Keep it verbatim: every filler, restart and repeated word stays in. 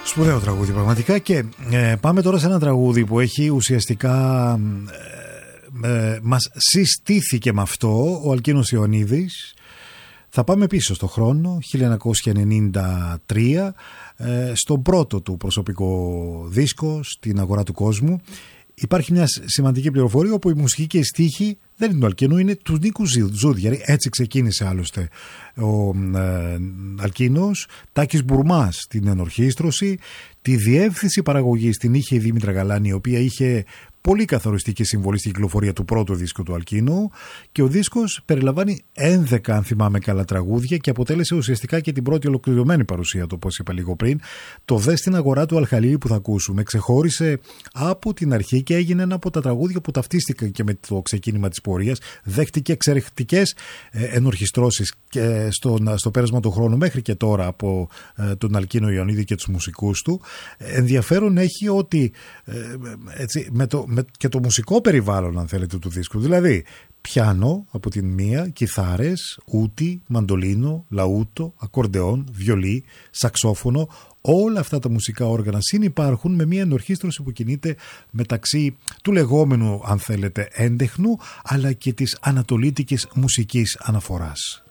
Σπουδαίο τραγούδι πραγματικά. Και ε, πάμε τώρα σε ένα τραγούδι που έχει ουσιαστικά ε, ε, μας συστήθηκε με αυτό ο Αλκίνος Ιωαννίδης. Θα πάμε πίσω στο χρόνο, χίλια εννιακόσια ενενήντα τρία, ε, στον πρώτο του προσωπικό δίσκο, στην αγορά του κόσμου. Υπάρχει μια σημαντική πληροφορία όπου η μουσική και η στίχη δεν είναι του Αλκίνου, είναι του Νίκου Ζούδιαρη. Έτσι ξεκίνησε άλλωστε ο ε, Αλκίνος. Τάκης Μπουρμάς την ενορχήστρωση, τη διεύθυνση παραγωγής την είχε η Δήμητρα Γαλάνη, η οποία είχε πολύ καθοριστική συμβολή στην κυκλοφορία του πρώτου δίσκου του Αλκίνου, και ο δίσκος περιλαμβάνει έντεκα, αν θυμάμαι καλά, τραγούδια και αποτέλεσε ουσιαστικά και την πρώτη ολοκληρωμένη παρουσία του, όπως είπα λίγο πριν. Το «Δε στην αγορά του Αλχαλίλη» που θα ακούσουμε ξεχώρισε από την αρχή και έγινε ένα από τα τραγούδια που ταυτίστηκαν και με το ξεκίνημα της πορείας. Δέχτηκε εξαιρετικές ενορχιστρώσεις και στο, στο πέρασμα του χρόνου μέχρι και τώρα από ε, τον Αλκίνο Ιωαννίδη και τους μουσικούς του. Ενδιαφέρον έχει ότι ε, έτσι, με το Με και το μουσικό περιβάλλον, αν θέλετε, του δίσκου. Δηλαδή, πιάνο από την μία, κιθάρες, ούτι, μαντολίνο, λαούτο, ακορντεόν, βιολί, σαξόφωνο. Όλα αυτά τα μουσικά όργανα συνυπάρχουν με μια ενορχήστρωση που κινείται μεταξύ του λεγόμενου, αν θέλετε, έντεχνου, αλλά και της ανατολίτικης μουσικής αναφοράς.